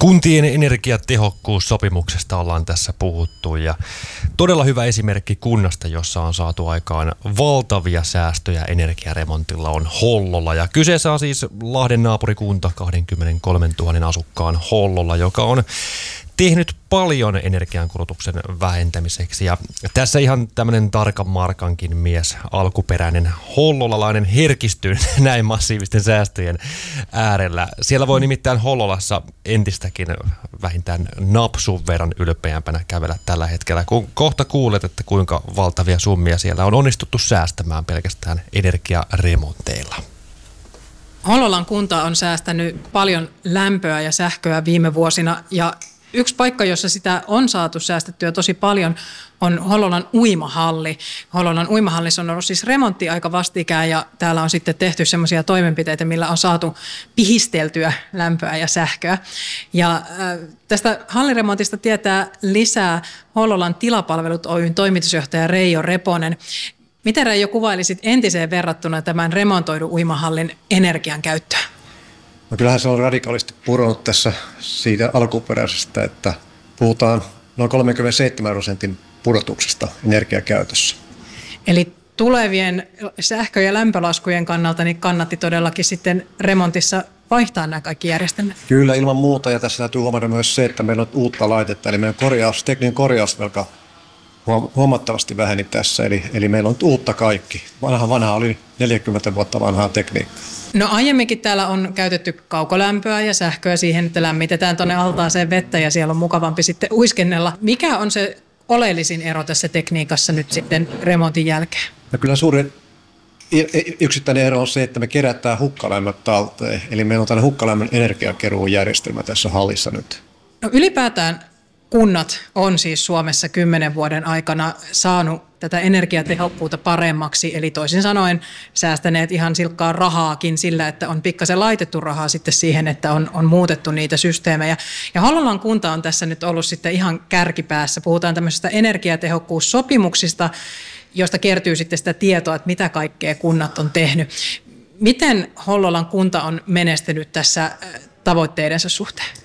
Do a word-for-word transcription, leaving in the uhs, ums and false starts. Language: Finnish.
Kuntien energiatehokkuussopimuksesta ollaan tässä puhuttu ja todella hyvä esimerkki kunnasta, jossa on saatu aikaan valtavia säästöjä energiaremontilla on Hollola. Ja kyseessä on siis Lahden naapurikunta kaksikymmentäkolmetuhatta asukkaan Hollola, joka on tehnyt paljon energiankulutuksen vähentämiseksi. Ja tässä ihan tämmöinen tarkan markankin mies, alkuperäinen hollolalainen herkistyy näin massiivisten säästöjen äärellä. Siellä voi nimittäin Hollolassa entistäkin vähintään napsun verran ylpeämpänä kävellä tällä hetkellä, kun kohta kuulet, että kuinka valtavia summia siellä on onnistuttu säästämään pelkästään energiaremonteilla. Hollolan kunta on säästänyt paljon lämpöä ja sähköä viime vuosina ja yksi paikka, jossa sitä on saatu säästettyä tosi paljon, on Hollolan uimahalli. Hollolan uimahallissa on ollut siis remontti aika vastikään ja täällä on sitten tehty semmoisia toimenpiteitä, millä on saatu pihisteltyä lämpöä ja sähköä. Ja äh, tästä halliremontista tietää lisää Hollolan Tilapalvelut Oy:n toimitusjohtaja Reijo Reponen. Miten Reijo kuvailisit entiseen verrattuna tämän remontoidun uimahallin energian käyttöä? No kyllähän se on radikaalisti pudonnut tässä siitä alkuperäisestä, että puhutaan noin kolmekymmentäseitsemän prosentin pudotuksesta energiakäytössä. Eli tulevien sähkö- ja lämpölaskujen kannalta niin kannatti todellakin sitten remontissa vaihtaa nämä kaikki järjestelmät? Kyllä ilman muuta, ja tässä täytyy huomata myös se, että meillä on uutta laitetta, eli meidän korjaus, tekninen korjausvelka huomattavasti väheni tässä, eli, eli meillä on uutta kaikki. Vanha vanha oli neljäkymmentä vuotta vanhaa tekniikkaa. No aiemminkin täällä on käytetty kaukolämpöä ja sähköä siihen, että lämmitetään tuonne altaaseen vettä ja siellä on mukavampi sitten uiskennella. Mikä on se oleellisin ero tässä tekniikassa nyt sitten remontin jälkeen? No kyllä suurin yksittäinen ero on se, että me kerätään hukkalämmöt talteen. Eli meillä on tällainen hukkalämmön energiakeruujärjestelmä tässä hallissa nyt. No ylipäätään kunnat on siis Suomessa kymmenen vuoden aikana saanut tätä energiatehokkuutta paremmaksi, eli toisin sanoen säästäneet ihan silkkaa rahaakin sillä, että on pikkasen laitettu rahaa sitten siihen, että on, on muutettu niitä systeemejä. Ja Hollolan kunta on tässä nyt ollut sitten ihan kärkipäässä. Puhutaan tämmöisestä energiatehokkuussopimuksista, josta kertyy sitten sitä tietoa, että mitä kaikkea kunnat on tehnyt. Miten Hollolan kunta on menestynyt tässä tavoitteidensa suhteen?